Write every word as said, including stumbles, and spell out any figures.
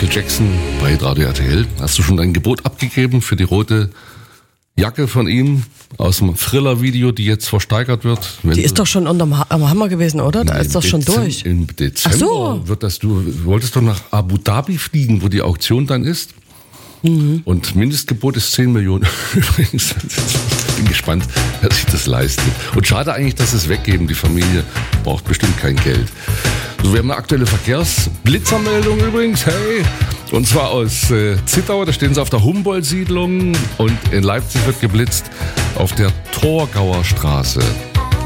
Michael Jackson bei Radio R T L. Hast du schon dein Gebot abgegeben für die rote Jacke von ihm aus dem Thriller-Video, die jetzt versteigert wird? Wenn die ist doch schon unterm ha- am Hammer gewesen, oder? Da ist doch schon Dezember, durch. Im Dezember Ach so. wird das, du wolltest doch nach Abu Dhabi fliegen, wo die Auktion dann ist. Mhm. Und Mindestgebot ist zehn Millionen. Übrigens, ich bin gespannt, wer sich das leistet. Und schade eigentlich, dass sie es weggeben. Die Familie braucht bestimmt kein Geld. So, wir haben eine aktuelle Verkehrsblitzermeldung übrigens. Hey! Und zwar aus äh, Zittau, da stehen sie auf der Humboldt-Siedlung und in Leipzig wird geblitzt auf der Torgauer Straße.